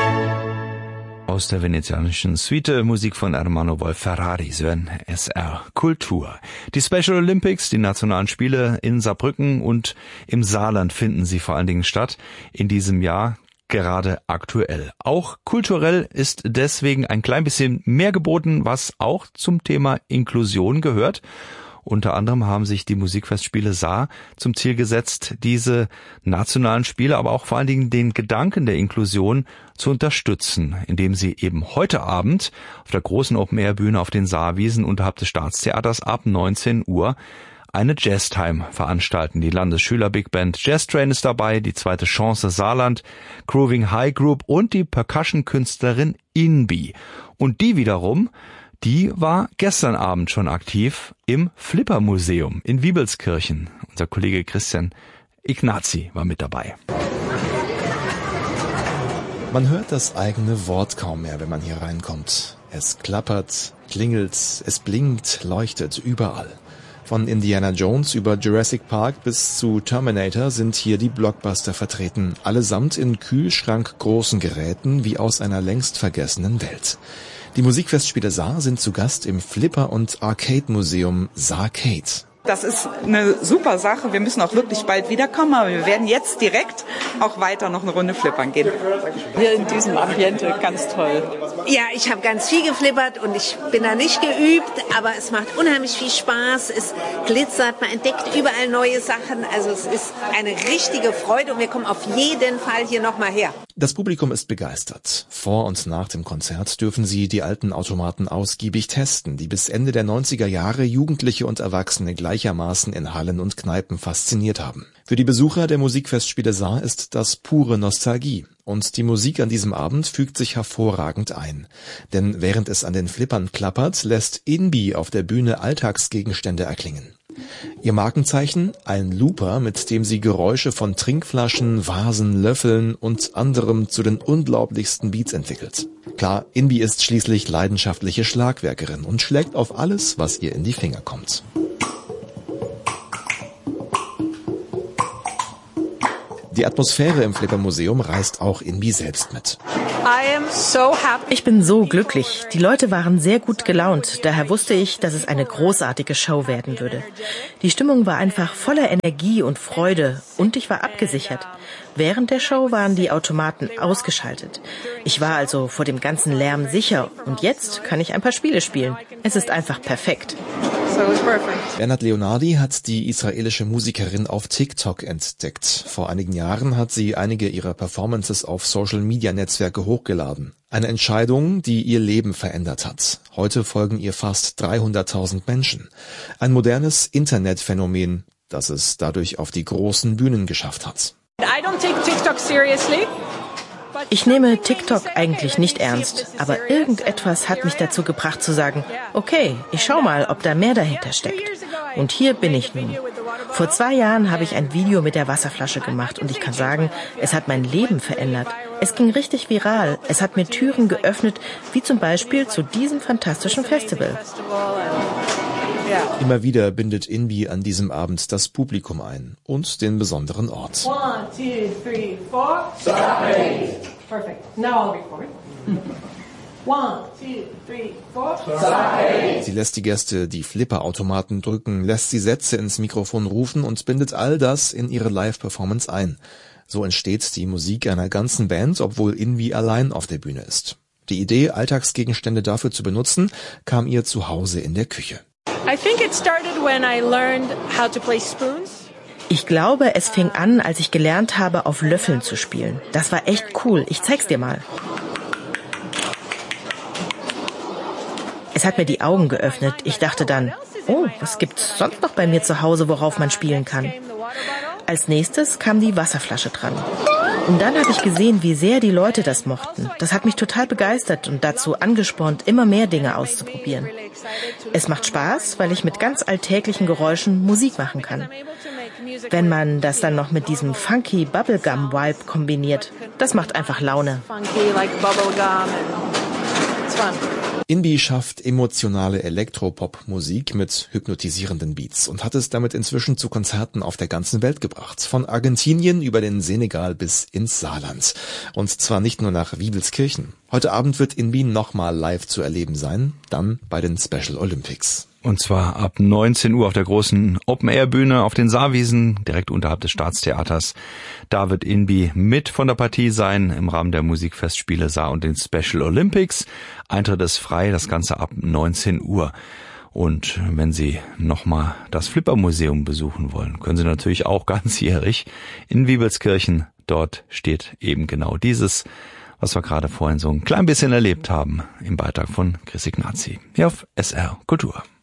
Aus der venezianischen Suite Musik von Ermanno Wolf-Ferrari, Sie hören SR Kultur. Die Special Olympics, die nationalen Spiele in Saarbrücken und im Saarland finden sie vor allen Dingen statt in diesem Jahr. Gerade aktuell. Auch kulturell ist deswegen ein klein bisschen mehr geboten, was auch zum Thema Inklusion gehört. Unter anderem haben sich die Musikfestspiele Saar zum Ziel gesetzt, diese nationalen Spiele, aber auch vor allen Dingen den Gedanken der Inklusion zu unterstützen, indem sie eben heute Abend auf der großen Open-Air-Bühne auf den Saarwiesen unterhalb des Staatstheaters ab 19 Uhr eine Jazztime veranstalten. Die Landesschüler-Big Band Jazz Train ist dabei, die zweite Chance Saarland, Grooving High Group und die Percussion-Künstlerin Inbi. Und die wiederum, die war gestern Abend schon aktiv im Flipper-Museum in Wiebelskirchen. Unser Kollege Christian Ignazi war mit dabei. Man hört das eigene Wort kaum mehr, wenn man hier reinkommt. Es klappert, klingelt, es blinkt, leuchtet überall. Von Indiana Jones über Jurassic Park bis zu Terminator sind hier die Blockbuster vertreten, allesamt in kühlschrankgroßen Geräten wie aus einer längst vergessenen Welt. Die Musikfestspiele Saar sind zu Gast im Flipper- und Arcade-Museum Saarcade. Das ist eine super Sache. Wir müssen auch wirklich bald wiederkommen, aber wir werden jetzt direkt auch weiter noch eine Runde flippern gehen. Hier in diesem Ambiente, ganz toll. Ja, ich habe ganz viel geflippert und ich bin da nicht geübt, aber es macht unheimlich viel Spaß. Es glitzert, man entdeckt überall neue Sachen. Also es ist eine richtige Freude und wir kommen auf jeden Fall hier nochmal her. Das Publikum ist begeistert. Vor und nach dem Konzert dürfen sie die alten Automaten ausgiebig testen, die bis Ende der 90er Jahre Jugendliche und Erwachsene gleichermaßen in Hallen und Kneipen fasziniert haben. Für die Besucher der Musikfestspiele Saar ist das pure Nostalgie. Und die Musik an diesem Abend fügt sich hervorragend ein. Denn während es an den Flippern klappert, lässt Inbi auf der Bühne Alltagsgegenstände erklingen. Ihr Markenzeichen? Ein Looper, mit dem sie Geräusche von Trinkflaschen, Vasen, Löffeln und anderem zu den unglaublichsten Beats entwickelt. Klar, Inbi ist schließlich leidenschaftliche Schlagwerkerin und schlägt auf alles, was ihr in die Finger kommt. Die Atmosphäre im Flipper-Museum reißt auch Inbi selbst mit. Ich bin so glücklich. Die Leute waren sehr gut gelaunt. Daher wusste ich, dass es eine großartige Show werden würde. Die Stimmung war einfach voller Energie und Freude und ich war abgesichert. Während der Show waren die Automaten ausgeschaltet. Ich war also vor dem ganzen Lärm sicher und jetzt kann ich ein paar Spiele spielen. Es ist einfach perfekt. Bernhard Leonardi hat die israelische Musikerin auf TikTok entdeckt. Vor einigen Jahren hat sie einige ihrer Performances auf Social-Media-Netzwerke hochgeladen. Eine Entscheidung, die ihr Leben verändert hat. Heute folgen ihr fast 300.000 Menschen. Ein modernes Internetphänomen, das es dadurch auf die großen Bühnen geschafft hat. Ich nehme TikTok eigentlich nicht ernst, aber irgendetwas hat mich dazu gebracht zu sagen, okay, ich schau mal, ob da mehr dahinter steckt. Und hier bin ich nun. Vor 2 Jahren habe ich ein Video mit der Wasserflasche gemacht und ich kann sagen, es hat mein Leben verändert. Es ging richtig viral. Es hat mir Türen geöffnet, wie zum Beispiel zu diesem fantastischen Festival. Immer wieder bindet Inbi an diesem Abend das Publikum ein und den besonderen Ort. 1, 2, 3, 4. Perfect. Now I'll record. 1, 2, 3, 4. Sie lässt die Gäste die Flipperautomaten drücken, lässt sie Sätze ins Mikrofon rufen und bindet all das in ihre Live-Performance ein. So entsteht die Musik einer ganzen Band, obwohl Inbi allein auf der Bühne ist. Die Idee, Alltagsgegenstände dafür zu benutzen, kam ihr zu Hause in der Küche. Ich glaube, es fing an, als ich gelernt habe, auf Löffeln zu spielen. Das war echt cool. Ich zeig's dir mal. Es hat mir die Augen geöffnet. Ich dachte dann, oh, was gibt's sonst noch bei mir zu Hause, worauf man spielen kann? Als nächstes kam die Wasserflasche dran. Und dann habe ich gesehen, wie sehr die Leute das mochten. Das hat mich total begeistert und dazu angespornt, immer mehr Dinge auszuprobieren. Es macht Spaß, weil ich mit ganz alltäglichen Geräuschen Musik machen kann. Wenn man das dann noch mit diesem funky Bubblegum-Vibe kombiniert, das macht einfach Laune. InBe schafft emotionale Elektropop-Musik mit hypnotisierenden Beats und hat es damit inzwischen zu Konzerten auf der ganzen Welt gebracht. Von Argentinien über den Senegal bis ins Saarland. Und zwar nicht nur nach Wiebelskirchen. Heute Abend wird InBe nochmal live zu erleben sein, dann bei den Special Olympics. Und zwar ab 19 Uhr auf der großen Open-Air-Bühne auf den Saarwiesen, direkt unterhalb des Staatstheaters. Da wird InBe mit von der Partie sein im Rahmen der Musikfestspiele Saar und den Special Olympics. Eintritt ist frei, das Ganze ab 19 Uhr. Und wenn Sie nochmal das Flipper-Museum besuchen wollen, können Sie natürlich auch ganzjährig in Wiebelskirchen. Dort steht eben genau dieses, was wir gerade vorhin so ein klein bisschen erlebt haben, im Beitrag von Chris Ignazi. Hier auf SR Kultur.